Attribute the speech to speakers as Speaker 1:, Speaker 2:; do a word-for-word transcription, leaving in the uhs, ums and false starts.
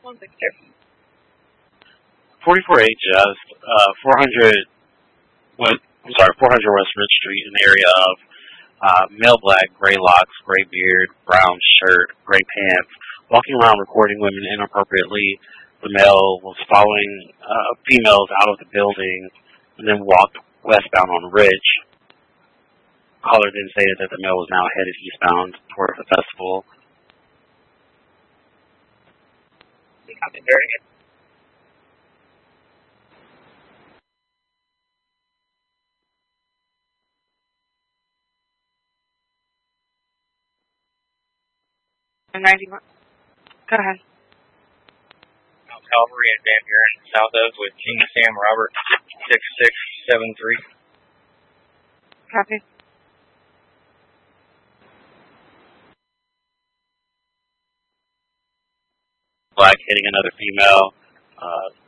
Speaker 1: One second.
Speaker 2: forty-four H, just uh, four hundred. What? I'm sorry, four hundred West Ridge Street, an area of uh, male black, gray locks, gray beard, brown shirt, gray pants, walking around recording women inappropriately. The male was following uh, females out of the building and then walked westbound on Ridge. Caller then stated that the male was now headed eastbound towards the festival.
Speaker 1: Copy, very good. ninety-one. Go ahead.
Speaker 3: Calvary and Van Buren, south of with King Sam Robert, six six seven three.
Speaker 1: Copy.
Speaker 2: Black hitting another female. Uh,